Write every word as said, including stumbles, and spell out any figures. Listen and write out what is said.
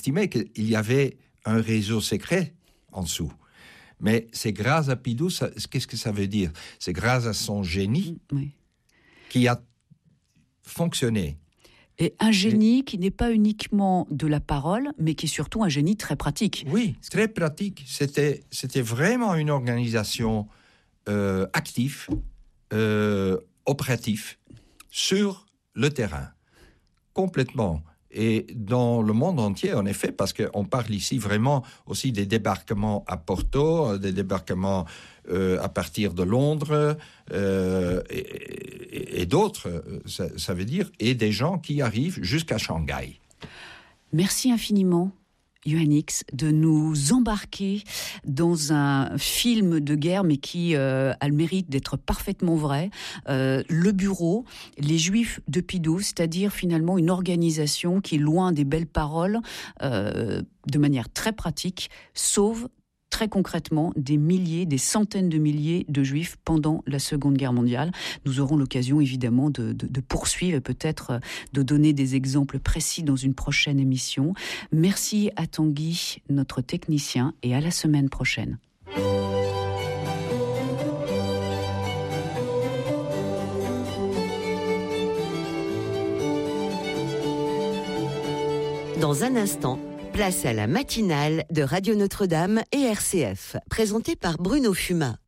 estimé qu'il y avait un réseau secret en dessous. Mais c'est grâce à Pidou, ça, qu'est-ce que ça veut dire? C'est grâce à son génie oui. qui a fonctionné. Et un génie Et... qui n'est pas uniquement de la parole, mais qui est surtout un génie très pratique. Oui, très pratique. C'était, c'était vraiment une organisation euh, active, euh, opérative, sur le terrain, complètement. Et dans le monde entier, en effet, parce qu'on parle ici vraiment aussi des débarquements à Porto, des débarquements euh, à partir de Londres euh, et, et, et d'autres, ça, ça veut dire, et des gens qui arrivent jusqu'à Shanghai. Merci infiniment, Yohanix, de nous embarquer dans un film de guerre, mais qui euh, a le mérite d'être parfaitement vrai. Euh, le bureau, les Juifs de Pidou, c'est-à-dire finalement une organisation qui, loin des belles paroles, euh, de manière très pratique, sauve très concrètement des milliers, des centaines de milliers de Juifs pendant la Seconde Guerre mondiale. Nous aurons l'occasion évidemment de, de, de poursuivre et peut-être de donner des exemples précis dans une prochaine émission. Merci à Tanguy, notre technicien, et à la semaine prochaine. Dans un instant, place à la matinale de Radio Notre-Dame et R C F, présentée par Bruno Fumat.